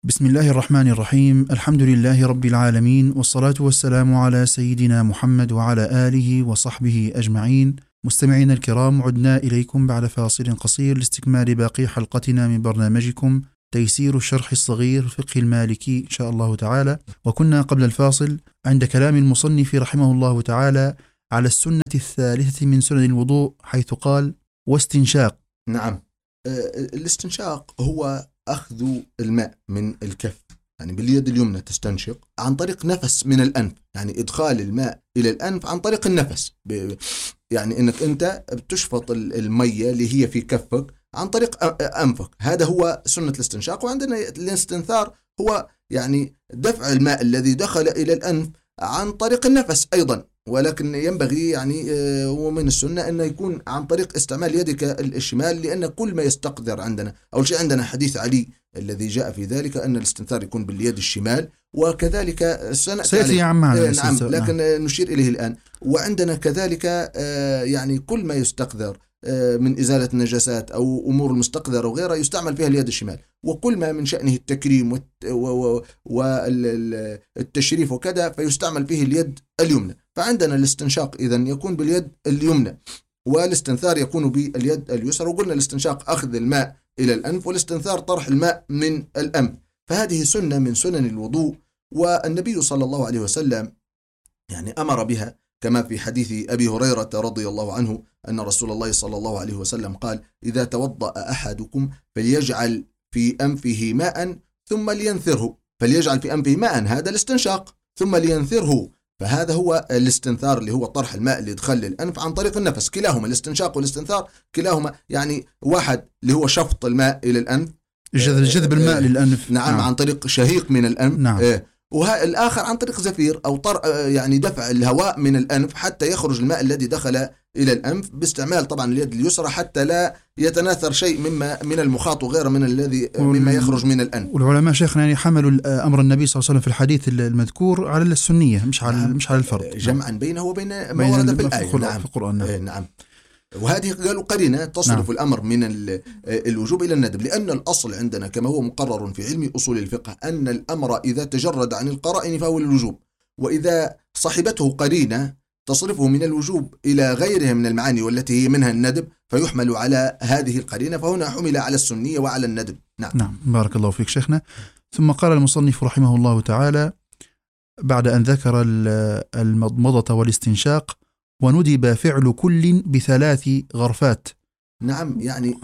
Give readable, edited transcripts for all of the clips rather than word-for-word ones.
بسم الله الرحمن الرحيم. الحمد لله رب العالمين، والصلاة والسلام على سيدنا محمد وعلى آله وصحبه أجمعين. مستمعين الكرام، عدنا إليكم بعد فاصل قصير لاستكمال باقي حلقتنا من برنامجكم تيسير الشرح الصغير فقه المالكي إن شاء الله تعالى. وكنا قبل الفاصل عند كلام المصنف رحمه الله تعالى على السنة الثالثة من سنن الوضوء، حيث قال: واستنشاق. نعم، الاستنشاق هو أخذ الماء من الكف، يعني باليد اليمنى تستنشق عن طريق نفس من الأنف، يعني إدخال الماء إلى الأنف عن طريق النفس، يعني إنك أنت بتشفط المية اللي هي في كفك عن طريق أنفك. هذا هو سنة الاستنشاق. وعندنا الاستنثار هو يعني دفع الماء الذي دخل إلى الأنف عن طريق النفس أيضا، ولكن ينبغي يعني ومن السنة أن يكون عن طريق استعمال يدك الشمال، لأن كل ما يستقدر عندنا. أول شيء عندنا حديث علي الذي جاء في ذلك أن الاستنثار يكون باليد الشمال، وكذلك سيأتي معنا. نعم، لكن نشير إليه الآن. وعندنا كذلك يعني كل ما يستقدر من إزالة النجاسات أو أمور المستقذرة وغيرها يستعمل فيها اليد الشمال، وكل ما من شأنه التكريم والتشريف وكذا فيستعمل فيه اليد اليمنى. فعندنا الاستنشاق إذن يكون باليد اليمنى، والاستنثار يكون باليد اليسرى. وقلنا الاستنشاق أخذ الماء إلى الأنف، والاستنثار طرح الماء من الأنف. فهذه سنة من سنن الوضوء، والنبي صلى الله عليه وسلم يعني أمر بها، كما في حديث أبي هريرة رضي الله عنه أن رسول الله صلى الله عليه وسلم قال: إذا توضأ أحدكم فليجعل في أنفه ماء ثم لينثره. فليجعل في أنفه ماء، هذا الاستنشاق، ثم لينثره، فهذا هو الاستنثار اللي هو طرح الماء اللي يدخل الأنف عن طريق النفس. كلاهما الاستنشاق والاستنثار كلاهما يعني واحد، اللي هو شفط الماء إلى الأنف، جذب الماء للأنف. نعم، عن طريق شهيق من الأنف. نعم. والآخر عن طريق زفير أو يعني دفع الهواء من الأنف حتى يخرج الماء الذي دخل إلى الأنف، باستعمال طبعا اليد اليسرى حتى لا يتناثر شيء مما من المخاط وغيره من الذي مما يخرج من الأنف. والعلماء شيخنا يعني حملوا أمر النبي صلى الله عليه وسلم في الحديث المذكور على السنية، مش على الفرض، جمعا بينه وبين ما ورد في الآية. نعم، في القرآن. نعم. وهذه قالوا قرينة تصرف الأمر من الوجوب إلى الندب، لأن الأصل عندنا كما هو مقرر في علم أصول الفقه أن الأمر إذا تجرد عن القرائن فهو للوجوب، وإذا صاحبته قرينة تصرفه من الوجوب إلى غيرها من المعاني والتي هي منها الندب فيحمل على هذه القرينة، فهنا حمل على السنية وعلى الندب. نعم، بارك الله فيك شيخنا. ثم قال المصنف رحمه الله تعالى بعد أن ذكر المضمضة والاستنشاق: وندب فعل كل بثلاث غرفات. نعم، يعني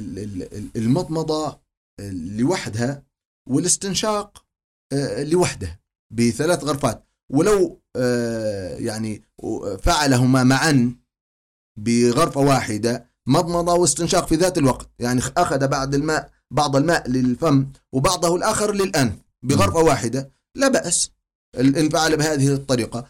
المضمضة لوحدها والاستنشاق لوحده بثلاث غرفات، ولو يعني فعلهما معا بغرفة واحدة، مضمضة واستنشاق في ذات الوقت، يعني أخذ بعض الماء للفم وبعضه الآخر للأنف بغرفة واحدة، لا بأس إن فعل بهذه الطريقة.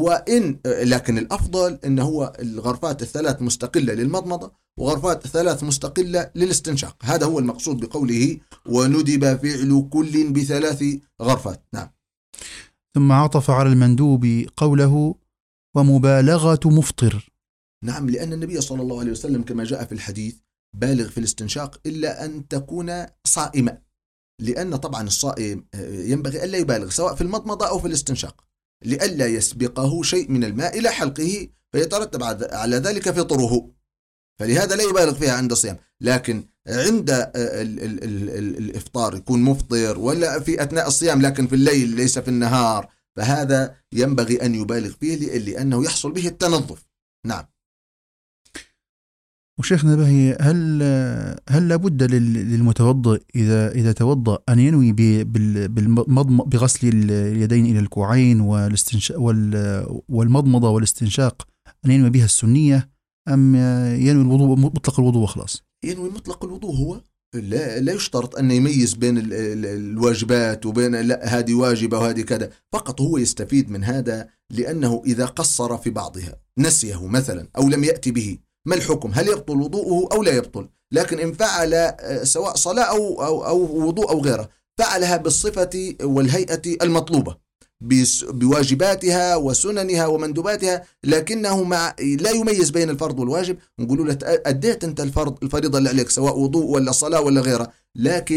لكن الأفضل إن هو الغرفات الثلاث مستقلة للمضمضة وغرفات ثلاث مستقلة للاستنشاق. هذا هو المقصود بقوله وندب فعل كل بثلاث غرفات. نعم. ثم عطف على المندوب قوله: ومبالغة مفطر. نعم، لأن النبي صلى الله عليه وسلم كما جاء في الحديث بالغ في الاستنشاق إلا أن تكون صائمة، لأن طبعا الصائم ينبغي ألا يبالغ سواء في المضمضة أو في الاستنشاق، لئلا يسبقه شيء من الماء إلى حلقه فيترتب على ذلك فطره، فلهذا لا يبالغ فيها عند الصيام. لكن عند الإفطار يكون مفطر، ولا في أثناء الصيام لكن في الليل ليس في النهار، فهذا ينبغي أن يبالغ فيه لأنه يحصل به التنظف. نعم. وشيخنا بهي، هل لابد للمتوضئ إذا توضأ أن ينوي بغسل اليدين إلى الكوعين والمضمضة والاستنشاق أن ينوي بها السنية، أم ينوي الوضوء مطلق الوضوء وخلاص؟ ينوي مطلق الوضوء. هو لا يشترط أن يميز بين الواجبات وبين لا هذه واجبة وهذه كذا، فقط هو يستفيد من هذا، لأنه إذا قصر في بعضها نسيه مثلا أو لم يأتي به، ما الحكم؟ هل يبطل وضوءه أو لا يبطل؟ لكن إن فعل سواء صلاة أو وضوء أو غيره، فعلها بالصفة والهيئة المطلوبة بواجباتها وسننها ومندوباتها، لكنه لا يميز بين الفرض والواجب، نقول له أديت أنت الفريضة اللي عليك سواء وضوء ولا صلاة ولا غيره، لكن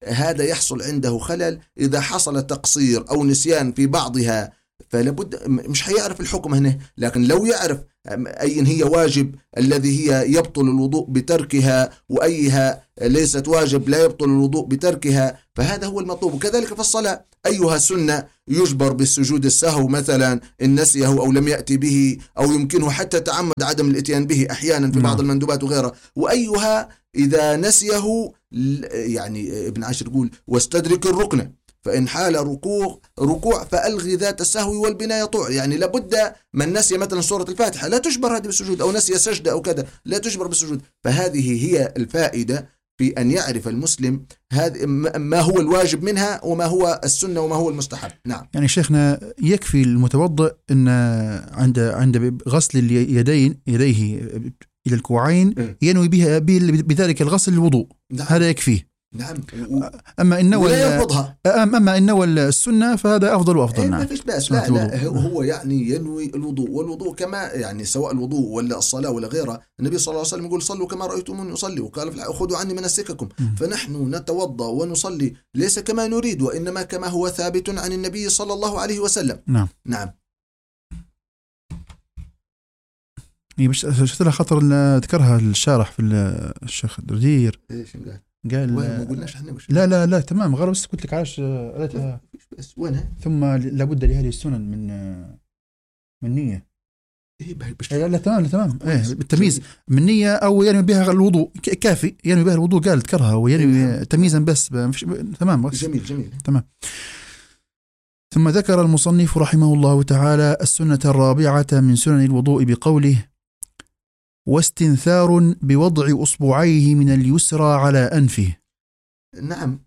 هذا يحصل عنده خلل. إذا حصل تقصير أو نسيان في بعضها فلابد، مش هيعرف الحكم هنا، لكن لو يعرف أي هي واجب الذي هي يبطل الوضوء بتركها، وأيها ليست واجب لا يبطل الوضوء بتركها، فهذا هو المطلوب. وكذلك في الصلاة، أيها سنة يجبر بالسجود السهو مثلا إن نسيه أو لم يأتي به، أو يمكنه حتى تعمد عدم الاتيان به أحيانا في بعض المندوبات وغيرها، وأيها إذا نسيه يعني ابن عاشر يقول واستدرك الركن فإن حال ركوع فألغي ذات السهو والبناء طوع. يعني لابد من نسي مثلا سورة الفاتحة لا تجبر هذه بالسجود، أو نسي سجدة أو كذا لا تجبر بالسجود. فهذه هي الفائدة في أن يعرف المسلم هذا ما هو الواجب منها وما هو السنة وما هو المستحب. نعم. يعني شيخنا يكفي المتوضئ أن عند غسل اليدين يديه إلى الكوعين ينوي بذلك الغسل الوضوء. نعم. هذا يكفيه. نعم. أما إنه ولا يرفضها. أما إنه السنة فهذا أفضل وأفضل. نعم. نعم. ما فيش بأس. لا هو يعني ينوي الوضوء، والوضوء كما يعني سواء الوضوء ولا الصلاة ولا غيرها، النبي صلى الله عليه وسلم يقول صلوا كما رأيتموني أصلي، وقال خذوا عني مناسككم. فنحن نتوضأ ونصلي ليس كما نريد، وإنما كما هو ثابت عن النبي صلى الله عليه وسلم. نعم. نعم. بس شفت لها خطر ذكرها الشارح في الشيخ الدردير. ايش قال ما قلناش احنا مش لا تمام غير بس قلت لك عاش قالتها بس وينها. ثم لابد لهذه السنن من نية. لا تمام بالتمييز من نية أو ينوي بها الوضوء كافي، ينوي بها الوضوء قال ذكرها وينوي تمييزا بس تمام. جميل تمام. ثم ذكر المصنف رحمه الله تعالى السنة الرابعة من سنن الوضوء بقوله واستنثار بوضع أصبعيه من اليسرى على أنفه. نعم.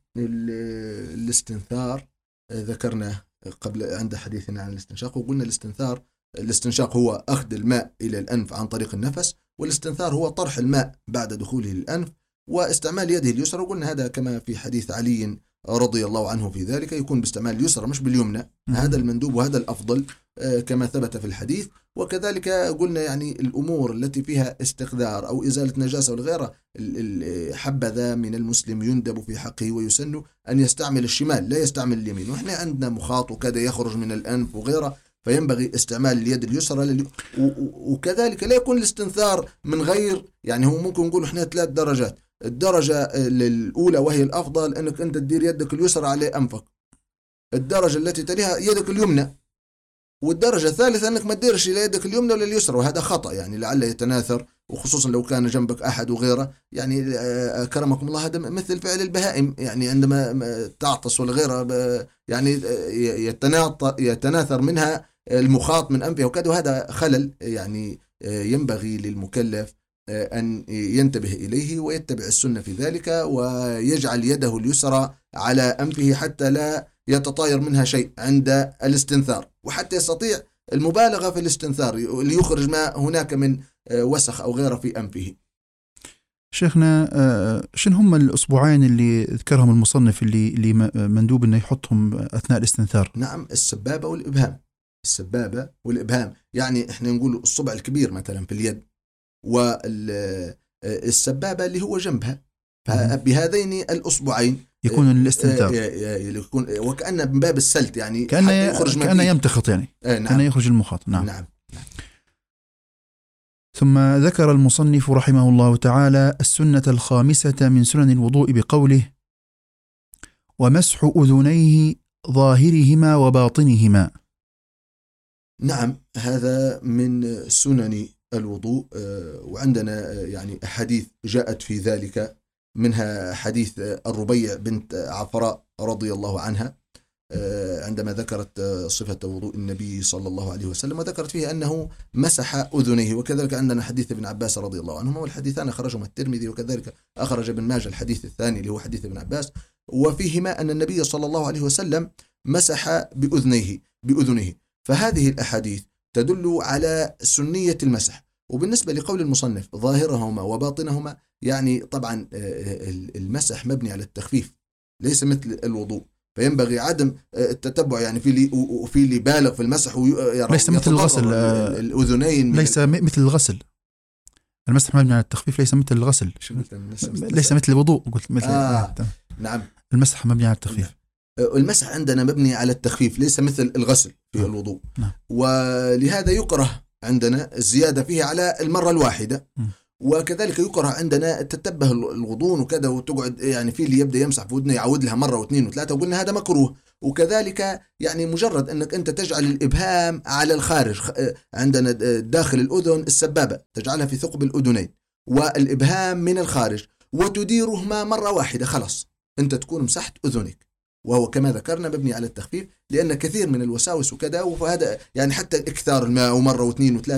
الاستنثار ذكرناه قبل عند حديثنا عن الاستنشاق، وقلنا الاستنشاق هو أخذ الماء إلى الأنف عن طريق النفس، والاستنثار هو طرح الماء بعد دخوله للأنف واستعمال يده اليسرى. وقلنا هذا كما في حديث علي رضي الله عنه في ذلك يكون باستعمال اليسرى مش باليمنى، هذا المندوب وهذا الأفضل كما ثبت في الحديث. وكذلك قلنا يعني الأمور التي فيها استقذار أو إزالة نجاسة والغيرة حبذا من المسلم يندب في حقه ويسن أن يستعمل الشمال لا يستعمل اليمين. وإحنا عندنا مخاط وكذا يخرج من الأنف وغيره، فينبغي استعمال اليد اليسرى وكذلك لا يكون الاستنثار من غير، يعني هو ممكن نقول إحنا 3 درجات. الدرجة الأولى وهي الأفضل أنك أنت تدير يدك اليسرى على أنفك، الدرجة التي تليها يدك اليمنى، والدرجة الثالثة أنك ما تديرش لا يدك اليمنى ولا اليسرى، وهذا خطأ يعني لعل يتناثر، وخصوصا لو كان جنبك أحد وغيره. يعني كرمكم الله هذا مثل فعل البهائم، يعني عندما تعطس ولا غيره يعني يتناثر منها المخاط من أنفه وكذا، وهذا خلل يعني ينبغي للمكلف أن ينتبه إليه ويتبع السنة في ذلك، ويجعل يده اليسرى على أنفه حتى لا يتطاير منها شيء عند الاستنثار، وحتى يستطيع المبالغة في الاستنثار ليخرج ما هناك من وسخ أو غيره في أنفه. شيخنا شن هم الأصبعين اللي ذكرهم المصنف اللي مندوب أنه يحطهم أثناء الاستنثار؟ نعم، السبابة والإبهام. السبابة والإبهام يعني إحنا نقول الصبع الكبير مثلا في اليد، والسبابة اللي هو جنبها، فبهذين الأصبعين يكون الاستنثار وكأن من باب السلت، يعني كأنه يمتخط يعني نعم. كأنه يخرج المخاط. نعم. ثم ذكر المصنف رحمه الله تعالى السنة الخامسة من سنن الوضوء بقوله ومسح أذنيه ظاهرهما وباطنهما. نعم، هذا من سنن الوضوء، وعندنا يعني أحاديث جاءت في ذلك، منها حديث الربيع بنت عفراء رضي الله عنها عندما ذكرت صفة وضوء النبي صلى الله عليه وسلم، وذكرت فيه أنه مسح أذنيه. وكذلك عندنا حديث ابن عباس رضي الله عنهما، والحديثان أخرجهما الترمذي، وكذلك أخرج ابن ماجه الحديث الثاني اللي هو حديث ابن عباس، وفيهما أن النبي صلى الله عليه وسلم مسح بأذنه. فهذه الأحاديث تدل على سنية المسح. وبالنسبة لقول المصنف ظاهرهما وباطنهما، يعني طبعا المسح مبني على التخفيف ليس مثل الوضوء، فينبغي عدم التتبع، يعني في اللي بالغ في المسح ليس مثل الغسل الأذنين ليس مثل الغسل. المسح مبني على التخفيف، ليس مثل الغسل. شو قلت؟ ليس مثل الوضوء، قلت مثل نعم. المسح مبني على التخفيف. المسح عندنا مبني على التخفيف، ليس مثل الغسل في الوضوء. ولهذا يكره عندنا الزيادة فيه على المرة الواحدة. وكذلك يكره عندنا تتبه الغضون وكذا، وتقعد يعني في اللي يبدأ يمسح في ودنه يعود لها مرة واثنين وثلاثة، وقلنا هذا مكروه. وكذلك يعني مجرد أنك أنت تجعل الإبهام على الخارج، عندنا داخل الأذن السبابة تجعلها في ثقب الأذنين، والإبهام من الخارج، وتديرهما مرة واحدة، خلاص أنت تكون مسحت أذنك. وهو كما ذكرنا مبني على التخفيف، لأن كثير من الوساوس وكذا، وهذا يعني حتى إكثار الماء ومرة واثنين وثلاثة